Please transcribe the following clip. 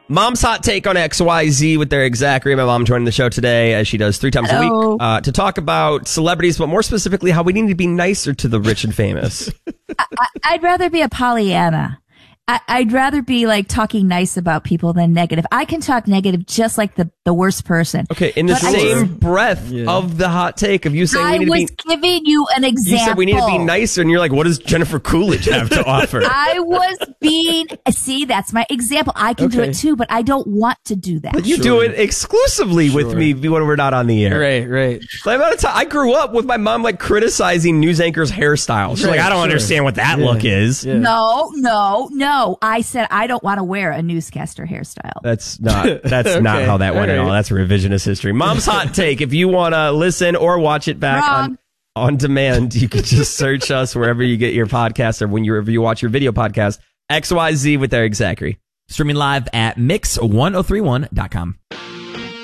Mom's hot take on XYZ with Derek Zachary. My mom joining the show today, as she does 3 times a week, to talk about celebrities, but more specifically, how we need to be nicer to the rich and famous. I'd rather be a Pollyanna. I'd rather be like talking nice about people than negative. I can talk negative just like the worst person. Okay, in the same breath of the hot take of you saying we need to be... I was giving you an example. You said we need to be nicer, and you're like, what does Jennifer Coolidge have to offer? I was being... See, that's my example. I can do it too, but I don't want to do that. But you do it exclusively with me when we're not on the air. Right. I grew up with my mom like criticizing news anchors' hairstyles. She's like, I don't understand what that look is. Yeah. No. I said I don't want to wear a newscaster hairstyle. That's not not how that went at all. That's revisionist history. Mom's hot take. If you want to listen or watch it back on demand, you can just search us wherever you get your podcast or whenever you watch your video podcast. XYZ with Derek Zachary. Streaming live at mix1031.com.